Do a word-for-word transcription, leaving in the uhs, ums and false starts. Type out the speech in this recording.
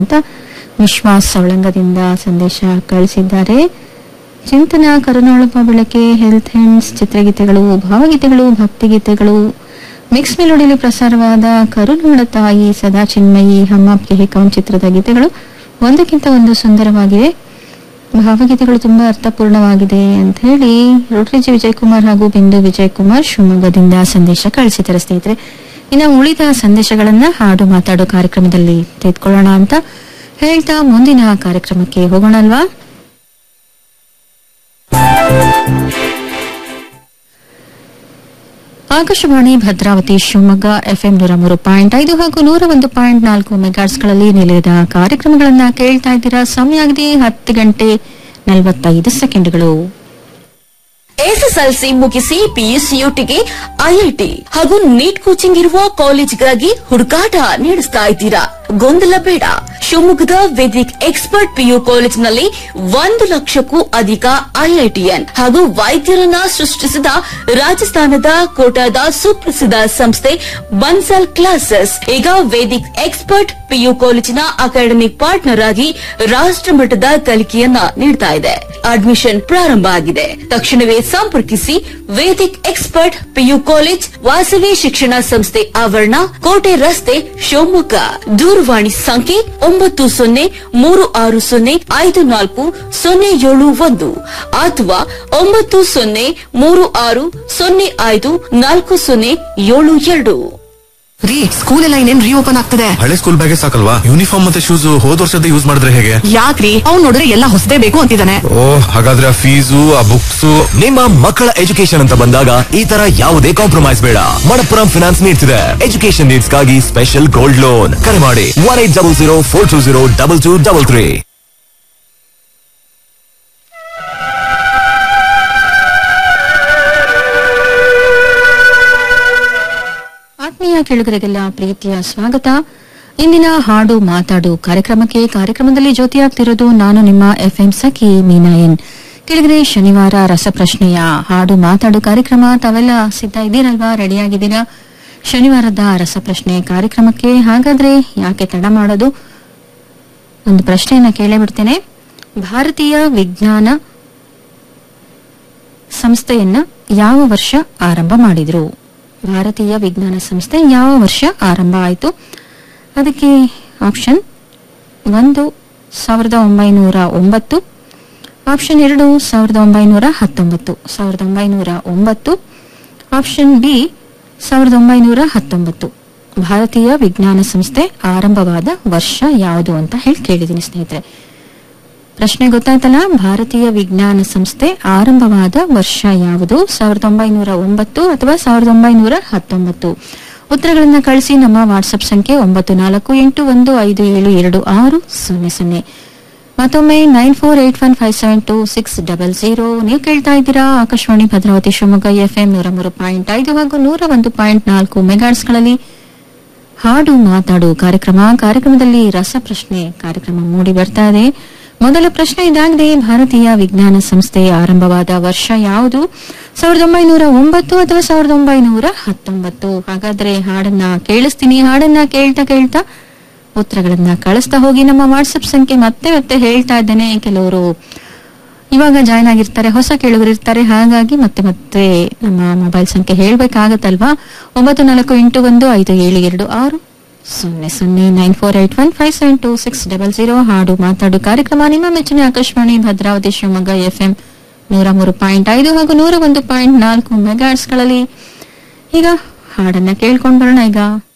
ಅಂತ ವಿಶ್ವಾಸ್ ಸವಳಂಗದಿಂದ ಸಂದೇಶ ಕಳಿಸಿದ್ದಾರೆ. ಚಿಂತನ ಕರುನಾಳಪ್ಪ ಬೆಳಕೆ, ಹೆಲ್ತ್ ಹ್ಯಾಂಡ್ಸ್, ಚಿತ್ರಗೀತೆಗಳು, ಭಾವಗೀತೆಗಳು, ಭಕ್ತಿಗೀತೆಗಳು, ಮಿಕ್ಸ್ ಮೆಲೋಡಿಯಲ್ಲಿ ಪ್ರಸಾರವಾದ ಕರುನಾಳ ತಾಯಿ ಸದಾ ಚಿನ್ಮಯಿ, ಹಮ್ಮಾಪ್ಗೆ ಹೇಕಾಂ ಚಿತ್ರದ ಗೀತೆಗಳು ಒಂದಕ್ಕಿಂತ ಒಂದು ಸುಂದರವಾಗಿವೆ. ಭಾವಗೀತೆಗಳು ತುಂಬಾ ಅರ್ಥಪೂರ್ಣವಾಗಿದೆ ಅಂತ ಹೇಳಿ ರೋಟ್ರಿಜಿ ವಿಜಯಕುಮಾರ್ ಹಾಗೂ ಬಿಂದು ವಿಜಯಕುಮಾರ್ ಶಿವಮೊಗ್ಗದಿಂದ ಸಂದೇಶ ಕಳಿಸಿದ್ದಾರೆ. ಸ್ನೇಹಿತರೆ, ಇನ್ನು ಉಳಿದ ಸಂದೇಶಗಳನ್ನ ಹಾಡು ಮಾತಾಡೋ ಕಾರ್ಯಕ್ರಮದಲ್ಲಿ ತೆಗೆದುಕೊಳ್ಳೋಣ ಅಂತ ಹೇಳ್ತಾ ಮುಂದಿನ ಕಾರ್ಯಕ್ರಮಕ್ಕೆ ಹೋಗೋಣ ಅಲ್ವಾ. ಆಕಾಶವಾಣಿ ಭದ್ರಾವತಿ ಶಿವಮೊಗ್ಗ ಎಫ್ಎಂ ನೂರ ಮೂರು ಪಾಯಿಂಟ್ ಐದು ಹಾಗೂ ನೂರ ಒಂದು ಪಾಯಿಂಟ್ ನಾಲ್ಕು ಮೆಗಾಟ್ಸ್ಗಳಲ್ಲಿ ನಿಲಯದ ಕಾರ್ಯಕ್ರಮಗಳನ್ನ ಕೇಳ್ತಾ ಇದ್ದೀರಾ. ಸಮಯ ಆಗಿದೆ ಹತ್ತು ಗಂಟೆ ನಲವತ್ತೈದು ಸೆಕೆಂಡ್ಗಳು. ಎಸ್ಎಸ್ಎಲ್ಸಿ ಮುಗಿಸಿ ಪಿಯುಸಿಯುಟಿಗೆ ಐಐಟಿ ಹಾಗೂ ನೀಟ್ ಕೋಚಿಂಗ್ ಇರುವ ಕಾಲೇಜ್ಗಾಗಿ ಹುಡುಕಾಟ ನಡೆಸ್ತಾ ಇದ್ದೀರಾ? ಗೊಂದಲ ಬೇಡ. ಶಿವಮೊಗ್ಗದ ವೇದಿಕ್ ಎಕ್ಸ್ಪರ್ಟ್ ಪಿಯು ಕಾಲೇಜಿನಲ್ಲಿ ಒಂದು ಲಕ್ಷಕ್ಕೂ ಅಧಿಕ ಐಐಟಿಎನ್ ಹಾಗೂ ವೈದ್ಯರನ್ನ ಸೃಷ್ಟಿಸಿದ ರಾಜಸ್ಥಾನದ ಕೋಟಾದ ಸುಪ್ರಸಿದ್ಧ ಸಂಸ್ಥೆ ಬನ್ಸಲ್ ಕ್ಲಾಸಸ್ ಈಗ ವೇದಿಕ್ ಎಕ್ಸ್ಪರ್ಟ್ ಪಿಯು ಕಾಲೇಜಿನ ಅಕಾಡೆಮಿಕ್ ಪಾರ್ಟ್ನರ್ ಆಗಿ ರಾಷ್ಟ್ರಮಟ್ಟದ ಕಲಿಕೆಯನ್ನ ನೀಡ್ತಾ ಇದೆ. ಅಡ್ಮಿಷನ್ ಪ್ರಾರಂಭ ಆಗಿದೆ. ತಕ್ಷಣವೇ ಸಂಪರ್ಕಿಸಿ Vedic expert PU college, Vasavi ಶಿಕ್ಷಣ ಸಂಸ್ಥೆ ಆವರಣ, ಕೋಟೆ ರಸ್ತೆ, ಶಿವಮೊಗ್ಗ. ದೂರವಾಣಿ ಸಂಖ್ಯೆ ಒಂಬತ್ತು ಸೊನ್ನೆ ಮೂರು ಆರು ಸೊನ್ನೆ ಐದು ನಾಲ್ಕು ಸೊನ್ನೆ ಏಳು ಒಂದು ಅಥವಾ ಒಂಬತ್ತು ಸೊನ್ನೆ ಮೂರು ಆರು ಸೊನ್ನೆ ಐದು ನಾಲ್ಕು ಸೊನ್ನೆ ಏಳು ಎರಡು. ರೀ, ಸ್ಕೂಲ್ ಎಲ್ಲ ಇನ್ನೇನ್ ರೀಓಪನ್ ಆಗ್ತದೆ. ಹಳೆ ಸ್ಕೂಲ್ ಬ್ಯಾಗೇ ಸಾಕಲ್ವಾ? ಯೂನಿಫಾರ್ಮ್ ಮತ್ತೆ ಶೂಸ್ ಹೋದ ವರ್ಷದ ಯೂಸ್ ಮಾಡಿದ್ರೆ ಹೇಗೆ? ಯಾಕ್ರಿ, ಅವ್ನು ನೋಡಿದ್ರೆ ಎಲ್ಲ ಹೊಸದೇ ಬೇಕು ಅಂತಿದ್ದಾನೆ. ಓ, ಹಾಗಾದ್ರೆ ಆ ಫೀಸು, ಆ ಬುಕ್ಸ್. ನಿಮ್ಮ ಮಕ್ಕಳ ಎಜುಕೇಶನ್ ಅಂತ ಬಂದಾಗ ಈ ತರ ಯಾವುದೇ ಕಾಂಪ್ರಮೈಸ್ ಬೇಡ. ಮಣಪ್ಪುರಂ ಫಿನಾನ್ಸ್ ನೀಡ್ತಿದೆ ಎಜುಕೇಶನ್ ನೀಡ್ಸ್ ಗಾಗಿ ಸ್ಪೆಷಲ್ ಗೋಲ್ಡ್ ಲೋನ್. ಕರೆ ಮಾಡಿ one eight double zero four two zero double two double three. ಆತ್ಮೀಯ ಕೇಳುಗರಿಗೆಲ್ಲ ಪ್ರೀತಿಯ ಸ್ವಾಗತ. ಇಂದಿನ ಹಾಡು ಮಾತಾಡು ಕಾರ್ಯಕ್ರಮಕ್ಕೆ ಕಾರ್ಯಕ್ರಮದಲ್ಲಿ ಜೊತೆಯಾಗ್ತಿರೋದು ನಾನು ನಿಮ್ಮ ಎಫ್ಎಂ ಸಖಿ ಮೀನಾ ಎನ್. ಕೇಳಿದ್ರೆ ಶನಿವಾರ ರಸಪ್ರಶ್ನೆಯ ಹಾಡು ಮಾತಾಡು ಕಾರ್ಯಕ್ರಮ ತಾವೆಲ್ಲ ಸಿದ್ಧ ಇದ್ದೀರಲ್ವಾ? ರೆಡಿಯಾಗಿದ್ದೀರಾ ಶನಿವಾರದ ರಸಪ್ರಶ್ನೆ ಕಾರ್ಯಕ್ರಮಕ್ಕೆ? ಹಾಗಾದ್ರೆ ಯಾಕೆ ತಡ ಮಾಡೋದು, ಒಂದು ಪ್ರಶ್ನೆಯನ್ನ ಕೇಳೇ ಬಿಡ್ತೇನೆ. ಭಾರತೀಯ ವಿಜ್ಞಾನ ಸಂಸ್ಥೆಯನ್ನ ಯಾವ ವರ್ಷ ಆರಂಭ ಮಾಡಿದ್ರು? ಭಾರತೀಯ ವಿಜ್ಞಾನ ಸಂಸ್ಥೆ ಯಾವ ವರ್ಷ ಆರಂಭ ಆಯಿತು? ಅದಕ್ಕೆ ಆಪ್ಷನ್ ಒಂದು ಸಾವಿರದ ಒಂಬೈನೂರ ಒಂಬತ್ತು, ಆಪ್ಷನ್ ಎರಡು ಸಾವಿರದ ಒಂಬೈನೂರ ಹತ್ತೊಂಬತ್ತು ಸಾವಿರದ ಒಂಬೈನೂರ ಒಂಬತ್ತು ಆಪ್ಷನ್ ಬಿ ಸಾವಿರದ ಒಂಬೈನೂರ ಹತ್ತೊಂಬತ್ತು. ಭಾರತೀಯ ವಿಜ್ಞಾನ ಸಂಸ್ಥೆ ಆರಂಭವಾದ ವರ್ಷ ಯಾವುದು ಅಂತ ಹೇಳಿ ಕೇಳಿದ್ದೀನಿ ಸ್ನೇಹಿತರೆ. ಪ್ರಶ್ನೆ ಗೊತ್ತಾಯ್ತಲ್ಲ? ಭಾರತೀಯ ವಿಜ್ಞಾನ ಸಂಸ್ಥೆ ಆರಂಭವಾದ ವರ್ಷ ಯಾವುದು? ಸಾವಿರದ ಒಂಬೈನೂರ ಒಂಬತ್ತು ಅಥವಾ ಸಾವಿರದ ಒಂಬೈನೂರ ಹತ್ತೊಂಬತ್ತು? ಉತ್ತರಗಳನ್ನ ಕಳಿಸಿ ನಮ್ಮ ವಾಟ್ಸ್ಆಪ್ ಸಂಖ್ಯೆ ಒಂಬತ್ತು ನಾಲ್ಕು ಎಂಟು ಒಂದು ಐದು ಏಳು ಎರಡು ಆರು ಸೊನ್ನೆ ಸೊನ್ನೆ. ಮತ್ತೊಮ್ಮೆ nine four eight one five seven two six double zero. ನೀವು ಕೇಳ್ತಾ ಇದ್ದೀರಾ ಆಕಾಶವಾಣಿ ಭದ್ರಾವತಿ ಶಿವಮೊಗ್ಗ ಎಫ್ಎಂ ನೂರ ಮೂರು ಪಾಯಿಂಟ್ ಐದು ಹಾಗೂ ನೂರ ಒಂದು ಪಾಯಿಂಟ್ ನಾಲ್ಕು ಮೆಗಾಟ್ಸ್ಗಳಲ್ಲಿ ಹಾಡು ಮಾತಾಡು ಕಾರ್ಯಕ್ರಮ. ಕಾರ್ಯಕ್ರಮದಲ್ಲಿ ರಸಪ್ರಶ್ನೆ ಕಾರ್ಯಕ್ರಮ ಮೂಡಿ ಬರ್ತಾ ಇದೆ. ಮೊದಲ ಪ್ರಶ್ನೆ ಇದಾಗಿದೆ, ಭಾರತೀಯ ವಿಜ್ಞಾನ ಸಂಸ್ಥೆ ಆರಂಭವಾದ ವರ್ಷ ಯಾವುದು? ಸಾವಿರದ ಒಂಬೈನೂರ ಒಂಬತ್ತು ಅಥವಾ ಸಾವಿರದ ಒಂಬೈನೂರ ಹತ್ತೊಂಬತ್ತು? ಹಾಗಾದ್ರೆ ಹಾಡನ್ನ ಕೇಳಿಸ್ತೀನಿ. ಹಾಡನ್ನ ಕೇಳ್ತಾ ಕೇಳ್ತಾ ಉತ್ತರಗಳನ್ನ ಕಳಿಸ್ತಾ ಹೋಗಿ. ನಮ್ಮ ವಾಟ್ಸಪ್ ಸಂಖ್ಯೆ ಮತ್ತೆ ಮತ್ತೆ ಹೇಳ್ತಾ ಇದ್ದೇನೆ, ಕೆಲವರು ಇವಾಗ ಜಾಯ್ನ್ ಆಗಿರ್ತಾರೆ, ಹೊಸ ಕೇಳುಗರು ಇರ್ತಾರೆ, ಹಾಗಾಗಿ ಮತ್ತೆ ಮತ್ತೆ ನಮ್ಮ ಮೊಬೈಲ್ ಸಂಖ್ಯೆ ಹೇಳ್ಬೇಕಾಗತ್ತಲ್ವಾ? ಒಂಬತ್ತು ನಾಲ್ಕು ಎಂಟು ಒಂದು ಐದು ಏಳು ಎರಡು ಆರು ಸೊನ್ನೆ ಸೊನ್ನೆ nine four eight one five seven two six double zero. ಹಾಡು ಮಾತಾಡು ಕಾರ್ಯಕ್ರಮ ನಿಮ್ಮ ಮೆಚ್ಚಿನ ಆಕಾಶವಾಣಿ ಭದ್ರಾವತಿ ಶಿವಮೊಗ್ಗ ಎಫ್ಎಂ ನೂರ ಮೂರು ಪಾಯಿಂಟ್ ಐದು ಹಾಗೂ ನೂರ ಒಂದು ಪಾಯಿಂಟ್ ನಾಲ್ಕು ಮೆಗಾಟ್ಸ್ಗಳಲ್ಲಿ. ಈಗ ಹಾಡನ್ನ ಕೇಳ್ಕೊಂಡ್ ಬರೋಣ. ಈಗ